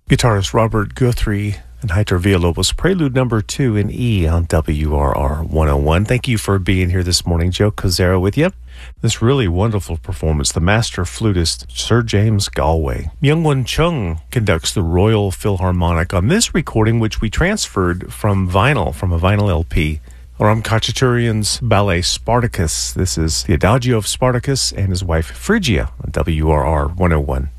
Guitarist Robert Guthrie and Heitor Villalobos, Prelude number 2 in E on WRR 101. Thank you for being here this morning. Joe Kozera with you. This really wonderful performance, the master flutist Sir James Galway. Myung-Whun Chung conducts the Royal Philharmonic on this recording, which we transferred from a vinyl LP. Aram Khachaturian's ballet Spartacus. This is the Adagio of Spartacus and his wife Phrygia on WRR 101.